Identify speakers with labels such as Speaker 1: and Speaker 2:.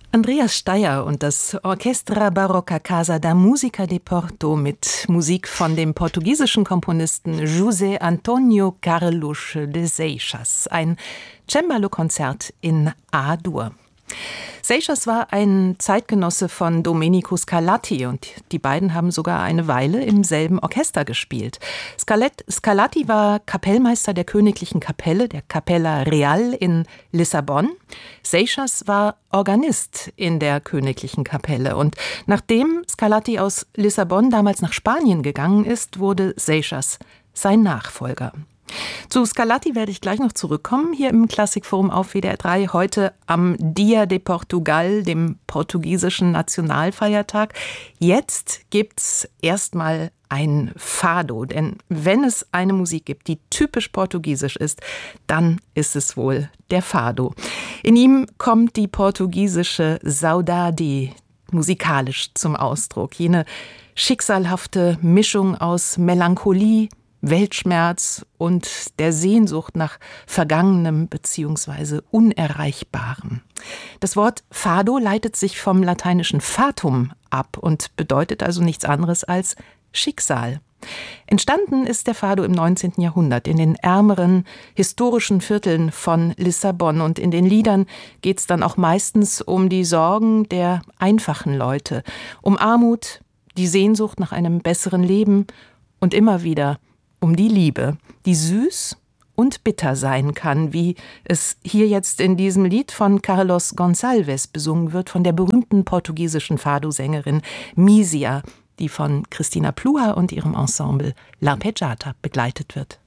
Speaker 1: Andreas Steyer und das Orchestra Barroca Casa da Música de Porto mit Musik von dem portugiesischen Komponisten José António Carlos de Seixas. Ein Cembalo-Konzert in A-Dur. Seixas war ein Zeitgenosse von Domenico Scarlatti und die beiden haben sogar eine Weile im selben Orchester gespielt. Scarlatti war Kapellmeister der Königlichen Kapelle, der Capella Real in Lissabon. Seixas war Organist in der Königlichen Kapelle. Und nachdem Scarlatti aus Lissabon damals nach Spanien gegangen ist, wurde Seixas sein Nachfolger. Zu Scarlatti werde ich gleich noch zurückkommen, hier im Klassikforum auf WDR 3, heute am Dia de Portugal, dem portugiesischen Nationalfeiertag. Jetzt gibt's erstmal ein Fado, denn wenn es eine Musik gibt, die typisch portugiesisch ist, dann ist es wohl der Fado. In ihm kommt die portugiesische Saudade musikalisch zum Ausdruck, jene schicksalhafte Mischung aus Melancholie, Weltschmerz und der Sehnsucht nach Vergangenem bzw. Unerreichbarem. Das Wort Fado leitet sich vom lateinischen Fatum ab und bedeutet also nichts anderes als Schicksal. Entstanden ist der Fado im 19. Jahrhundert in den ärmeren historischen Vierteln von Lissabon und in den Liedern geht es dann auch meistens um die Sorgen der einfachen Leute, um Armut, die Sehnsucht nach einem besseren Leben und immer wieder um die Liebe, die süß und bitter sein kann, wie es hier jetzt in diesem Lied von Carlos Gonçalves besungen wird, von der berühmten portugiesischen Fado-Sängerin Mísia, die von Cristina Pluhar und ihrem Ensemble L'Arpeggiata begleitet wird.